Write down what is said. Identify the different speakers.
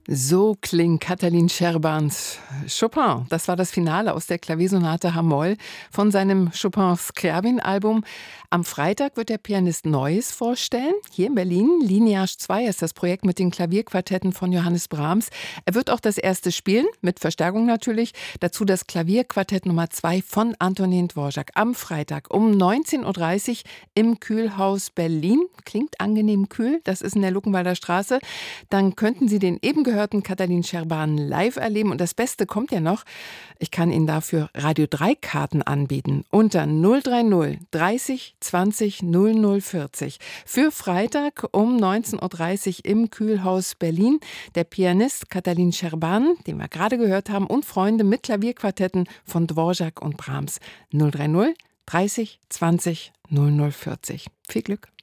Speaker 1: So klingt Katalin Scherbans Chopin. Das war das Finale aus der Klaviersonate H-Moll von seinem Chopin Scriabin-Album. Am Freitag wird der Pianist Neues vorstellen. Hier in Berlin. Lineage 2 ist das Projekt mit den Klavierquartetten von Johannes Brahms. Er wird auch das erste spielen, mit Verstärkung natürlich. Dazu das Klavierquartett Nummer 2 von Antonin Dvorak. Am Freitag um 19.30 Uhr im Kühlhaus Berlin. Klingt angenehm kühl. Das ist in der Luckenwalder Straße. Dann könnten Sie den eben gehörten Katalin Scherban live erleben. Und das Beste kommt ja noch. Ich kann Ihnen dafür Radio 3 Karten anbieten. Unter 030 30 20 00 40. Für Freitag um 19.30 Uhr im Kühlhaus Berlin. Der Pianist Katalin Scherban, den wir gerade gehört haben, und Freunde mit Klavierquartetten von Dvorak und Brahms. 030 30 20 00 40. Viel Glück.